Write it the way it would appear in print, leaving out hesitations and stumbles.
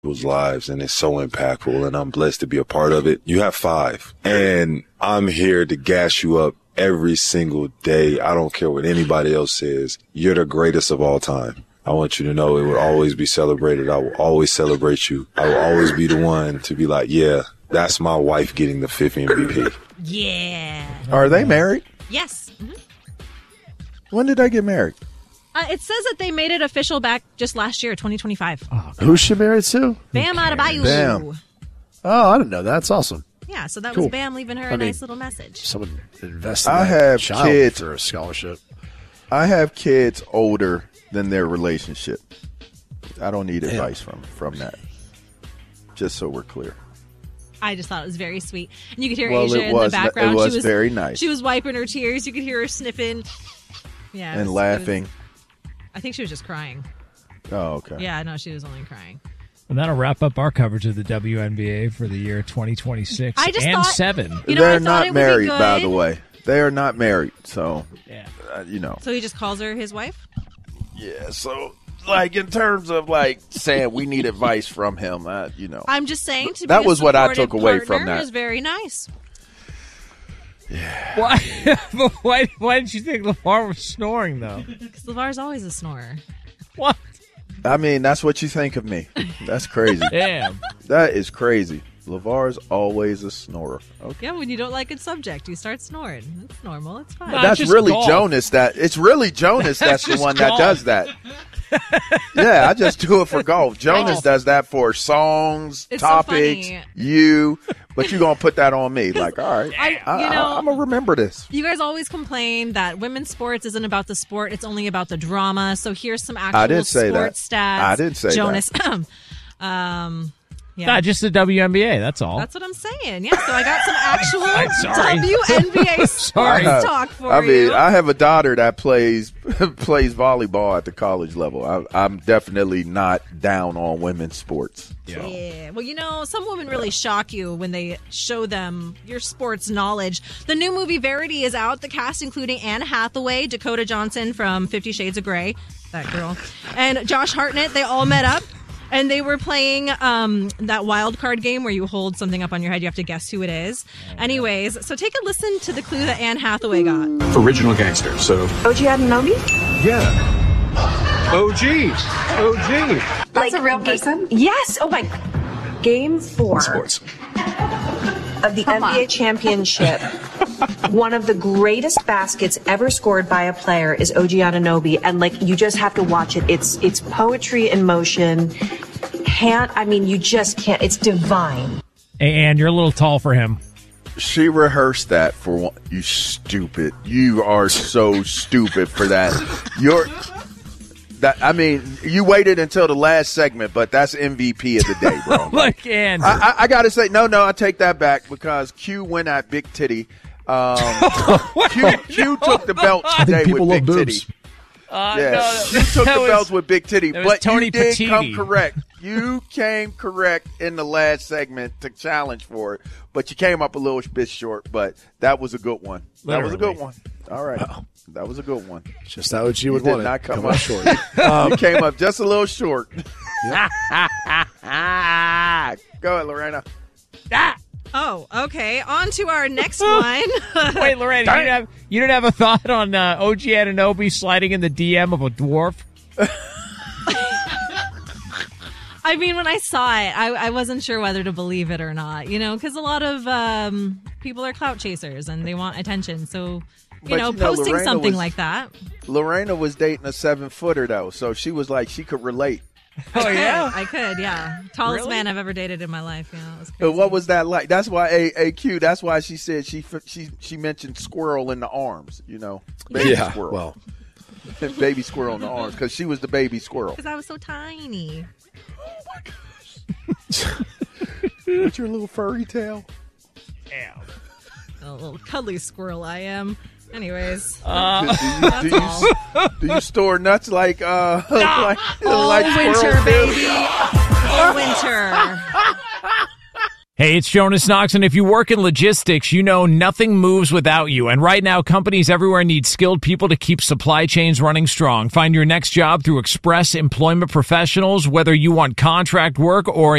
people's lives, and it's so impactful, and I'm blessed to be a part of it. You have 5, and I'm here to gas you up every single day. I don't care what anybody else says. You're the greatest of all time. I want you to know it will always be celebrated. I will always celebrate you. I will always be the one to be like, yeah, that's my wife getting the 5th MVP. Yeah. Are they married? Yes. Mm-hmm. When did they get married? It says that they made it official back just last year, 2025. Oh, who's she married to? Bam Adebayo. Bam. Oh, I didn't know that. That's awesome. Yeah, so that Cool. was Bam leaving her a nice little message. Someone invested in I that have child kids for a scholarship. I have kids older than their relationship. I don't need advice from that. Just so we're clear. I just thought it was very sweet. And you could hear Well, Asia it was- in the background. it was very nice. She was wiping her tears. You could hear her sniffing. Yeah, And laughing. I think she was just crying. Oh, okay. Yeah, no, she was only crying. And that'll wrap up our coverage of the WNBA for the year 2026 I just and thought- 7. You know, I They're thought not it would be married, good. by the way. They are not married, so Yeah. you know. So he just calls her his wife? Yeah. So, like, in terms of like saying we need advice from him, you know. I'm just saying to be That a was what I supportive took away from partner that. is very nice. Why? But why did you think LeVar was snoring, though? Because LeVar's always a snorer. What? I mean, that's what you think of me. That's crazy. Damn. That is crazy. LeVar's always a snorer. Okay. Yeah, when you don't like a subject, you start snoring. It's normal. It's fine. Nah, That's just really golf. Jonas. It's really Jonas that's the just one golf. that does that. Yeah, I just do it for golf. Jonas does that for songs, It's so topics, funny. you. But you're going to put that on me. Like, all right, I'm going to remember this. You guys always complain that women's sports isn't about the sport; it's only about the drama. So here's some actual I didn't say sports that. stats. I didn't say Jonas. that. Yeah, Nah, just the WNBA, that's all. that's what I'm saying. Yeah, so I got some actual sorry. WNBA Sorry. sports talk for I mean, you. I have a daughter that plays volleyball at the college level. I'm definitely not down on women's sports. So. Yeah. Well, you know, some women really shock you when they show them your sports knowledge. The new movie Verity is out. The cast including Anne Hathaway, Dakota Johnson from 50 Shades of Grey, that girl, and Josh Hartnett. They all met up. And they were playing that wild card game where you hold something up on your head. You have to guess who it is. Anyways, so take a listen to the clue that Anne Hathaway got. Original gangster, so. OG Anunoby? Yeah. OG. That's a real person? Yes. Oh my. Game 4 Sports. of the NBA championship. One of the greatest baskets ever scored by a player is OG Anunoby, and like you just have to watch it. It's poetry in motion. You just can't. It's divine. Hey, Ann, you're a little tall for him. She rehearsed that for one. You stupid. You are so stupid for that. You waited until the last segment, but that's MVP of the day, bro. Like, Ann. I got to say, no, I take that back because Q went at Big Titty. Q took the belt I think today people with love Big boobs. Titty. Q took the belts with Big Titty, that was but Tony you did Petiti. come correct. You came correct in the last segment to challenge for it, but you came up a little bit short, but that was a good one. That was a good one. All right. That was a good one. Just how you would did want it. not come up up short. You came up just a little short. Go ahead, Lorena. Oh, okay. On to our next one. Wait, Lorena, you didn't have a thought on OG Anunoby sliding in the DM of a dwarf? I mean, when I saw it, I wasn't sure whether to believe it or not, because a lot of people are clout chasers and they want attention. So, posting Lorena something was- like that. Lorena was dating a 7-footer, though, so she was like, she could relate. Oh, yeah? I could, yeah. Tallest Really? man I've ever dated in my life. Yeah, it was crazy. What was that like? That's why AQ. That's why she said she mentioned squirrel in the arms. Baby squirrel. Well, baby squirrel in the arms because she was the baby squirrel. Because I was so tiny. With your little furry tail. A little cuddly squirrel I am. Anyways, do that's all. you store nuts like All like winter, squirrels do? baby. All winter. Hey, it's Jonas Knox, and if you work in logistics, you know nothing moves without you. And right now, companies everywhere need skilled people to keep supply chains running strong. Find your next job through Express Employment Professionals, whether you want contract work or